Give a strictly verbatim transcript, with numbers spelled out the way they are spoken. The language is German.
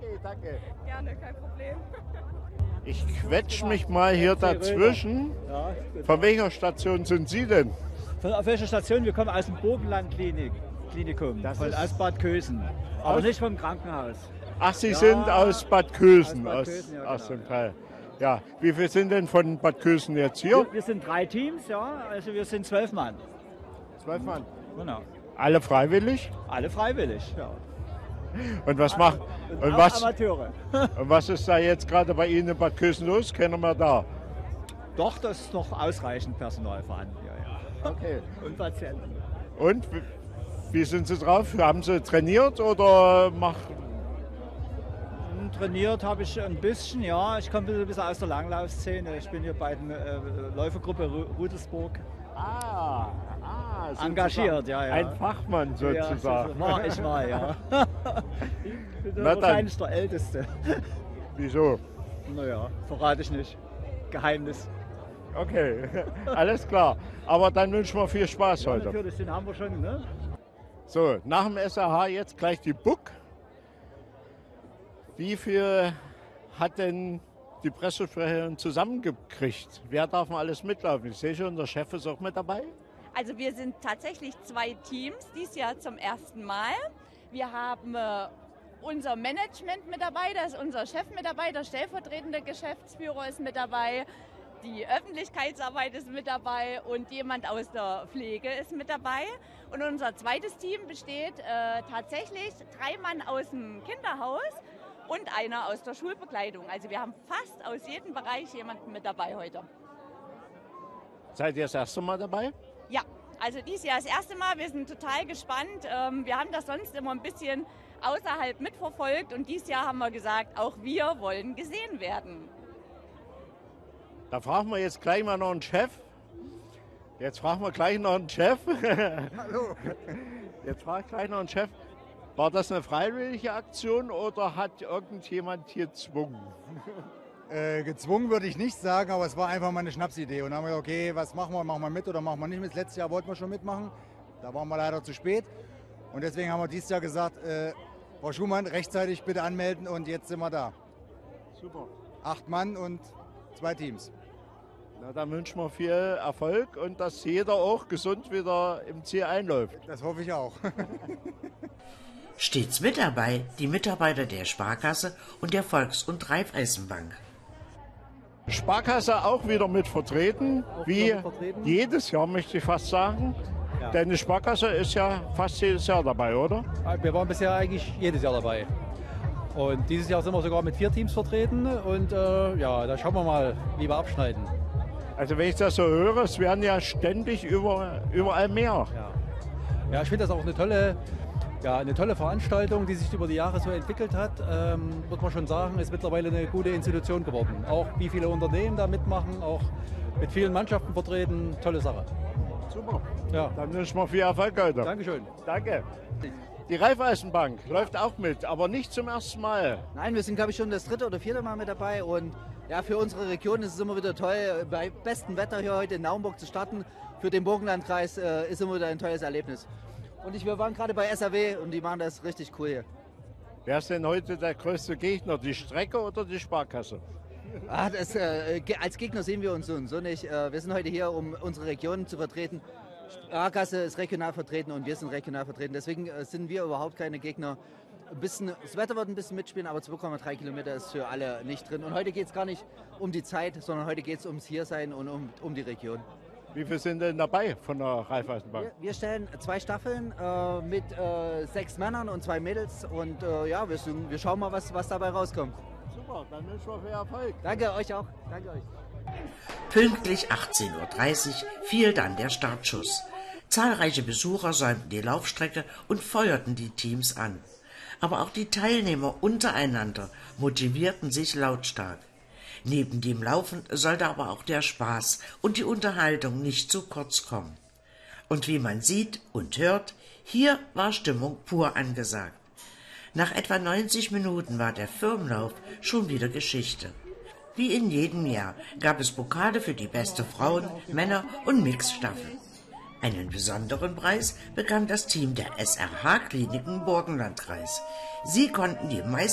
Okay, danke. Gerne, kein Problem. Ich quetsch mich mal hier dazwischen. Ja, Von welcher Station sind Sie denn? Von auf welcher Station? Wir kommen aus dem Burgenland-Klinik, Klinikum, Das von, ist- aus Bad Kösen. Aber Aus- nicht vom Krankenhaus. Ach, Sie Ja, sind aus Bad Kösen, aus Bad aus, Kösen, ja, aus genau, dem Teil. Ja, wie viele sind denn von Bad Kösen jetzt hier? Wir, wir sind drei Teams, ja, also wir sind zwölf Mann. Zwölf Mann. Genau. Alle freiwillig? Alle freiwillig, ja. Und was macht und Auch was, Amateure. und was ist da jetzt gerade bei Ihnen in Bad Kösen los? Kennen wir da? Doch, das ist noch ausreichend Personal vorhanden. Ja, ja. Okay. Und Patienten. Und wie- wie sind Sie drauf? Haben Sie trainiert oder macht Trainiert habe ich ein bisschen, ja. Ich komme ein bisschen aus der Langlaufszene. Ich bin hier bei der äh, Läufergruppe Ru- Rudelsburg ah, ah, engagiert, ja, ja. Ein Fachmann sozusagen. Ja, war ich mal, ja. Ich bin Na dann. wahrscheinlich der Älteste. Wieso? Naja, verrate ich nicht. Geheimnis. Okay, alles klar. Aber dann wünschen wir viel Spaß Ja, heute. natürlich, den haben wir schon, ne? So, nach dem S R H jetzt gleich die B U K. Wie viel hat denn die Pressesprecherin zusammengekriegt? Wer darf denn alles mitlaufen? Ich sehe schon, der Chef ist auch mit dabei. Also wir sind tatsächlich zwei Teams, dieses Jahr zum ersten Mal. Wir haben äh, unser Management mit dabei, da ist unser Chef mit dabei, der stellvertretende Geschäftsführer ist mit dabei, die Öffentlichkeitsarbeit ist mit dabei und jemand aus der Pflege ist mit dabei. Und unser zweites Team besteht äh, tatsächlich drei Mann aus dem Kinderhaus und einer aus der Schulbegleitung. Also wir haben fast aus jedem Bereich jemanden mit dabei heute. Seid ihr das erste Mal dabei? Ja, also dieses Jahr das erste Mal. Wir sind total gespannt. Ähm, Wir haben das sonst immer ein bisschen außerhalb mitverfolgt und dieses Jahr haben wir gesagt, auch wir wollen gesehen werden. Da fragen wir jetzt gleich mal noch einen Chef. Jetzt fragen wir gleich noch einen Chef. Hallo. Jetzt frage ich gleich noch einen Chef. War das eine freiwillige Aktion oder hat irgendjemand hier gezwungen? Äh, gezwungen würde ich nicht sagen, aber es war einfach mal eine Schnapsidee. Und dann haben wir gesagt, okay, was machen wir? Machen wir mit oder machen wir nicht mit? Letztes Jahr wollten wir schon mitmachen. Da waren wir leider zu spät. Und deswegen haben wir dieses Jahr gesagt, äh, Frau Schumann, rechtzeitig bitte anmelden und jetzt sind wir da. Super. Acht Mann und zwei Teams. Na, dann wünschen wir viel Erfolg und dass jeder auch gesund wieder im Ziel einläuft. Das hoffe ich auch. Stets mit dabei die Mitarbeiter der Sparkasse und der Volks- und Raiffeisenbank. Sparkasse auch wieder mit vertreten, Auch wie wieder mit vertreten. jedes Jahr möchte ich fast sagen. Ja. Denn die Sparkasse ist ja fast jedes Jahr dabei, oder? Wir waren bisher eigentlich jedes Jahr dabei. Und dieses Jahr sind wir sogar mit vier Teams vertreten. Und äh, ja, da schauen wir mal, wie wir abschneiden. Also wenn ich das so höre, es werden ja ständig über, überall mehr. Ja, ja ich finde das auch eine tolle, ja, eine tolle Veranstaltung, die sich über die Jahre so entwickelt hat. Ähm, wird man schon sagen, ist mittlerweile eine gute Institution geworden. Auch wie viele Unternehmen da mitmachen, auch mit vielen Mannschaften vertreten. Tolle Sache. Super. Ja, Dann wünschen wir viel Erfolg heute. Dankeschön. Danke. Die Raiffeisenbank läuft auch mit, aber nicht zum ersten Mal. Nein, wir sind, glaube ich, schon das dritte oder vierte Mal mit dabei. Und ja, für unsere Region ist es immer wieder toll, bei bestem Wetter hier heute in Naumburg zu starten. Für den Burgenlandkreis äh, ist immer wieder ein tolles Erlebnis. Und ich, wir waren gerade bei S R W und die machen das richtig cool hier. Wer ist denn heute der größte Gegner, die Strecke oder die Sparkasse? Ah, das, äh, ge- als Gegner sehen wir uns so und so nicht. Äh, wir sind heute hier, um unsere Region zu vertreten. Sparkasse ist regional vertreten und wir sind regional vertreten. Deswegen äh, sind wir überhaupt keine Gegner. Ein bisschen, das Wetter wird ein bisschen mitspielen, aber zwei Komma drei Kilometer ist für alle nicht drin. Und heute geht es gar nicht um die Zeit, sondern heute geht es ums Hiersein und um, um die Region. Wie viele sind denn dabei von der Raiffeisenbank? Wir, wir stellen zwei Staffeln äh, mit äh, sechs Männern und zwei Mädels und äh, ja, wir, sind, wir schauen mal, was, was dabei rauskommt. Super, dann wünschen wir viel Erfolg. Danke euch auch. Danke euch. Pünktlich achtzehn Uhr dreißig fiel dann der Startschuss. Zahlreiche Besucher säumten die Laufstrecke und feuerten die Teams an. Aber auch die Teilnehmer untereinander motivierten sich lautstark. Neben dem Laufen sollte aber auch der Spaß und die Unterhaltung nicht zu kurz kommen. Und wie man sieht und hört, hier war Stimmung pur angesagt. Nach etwa neunzig Minuten war der Firmenlauf schon wieder Geschichte. Wie in jedem Jahr gab es Pokale für die beste Frauen-, Männer- und Mixstaffel. Einen besonderen Preis bekam das Team der S R H-Kliniken Burgenlandkreis. Sie konnten die meisten